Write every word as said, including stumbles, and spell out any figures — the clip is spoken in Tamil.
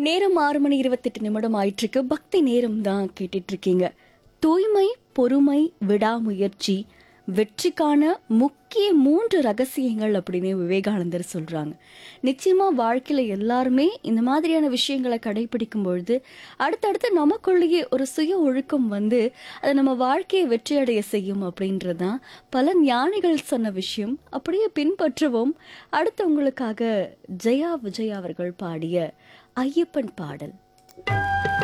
நேரம் ஆறு மணி இருபத்தெட்டு நிமிடம் ஆயிட்டிருக்கு. பக்தி நேரம் தான் கேட்டுட்டு இருக்கீங்க. தூய்மை, பொறுமை, விடாமுயற்சி, வெற்றிக்கான முக்கிய மூன்று ரகசியங்கள் அப்படின்னு விவேகானந்தர் சொல்றாங்க. நிச்சயமா வாழ்க்கையில எல்லாருமே இந்த மாதிரியான விஷயங்களை கடைபிடிக்கும் பொழுது அடுத்தடுத்து நமக்குள்ளேயே ஒரு சுய ஒழுக்கம் வந்து அதை நம்ம வாழ்க்கையை வெற்றியடைய செய்யும் அப்படின்றதான் பல ஞானிகள் சொன்ன விஷயம். அப்படியே பின்பற்றுவோம். அடுத்து உங்களுக்காக ஜெயா விஜய் அவர்கள் பாடிய ஐயப்பன் பாடல்.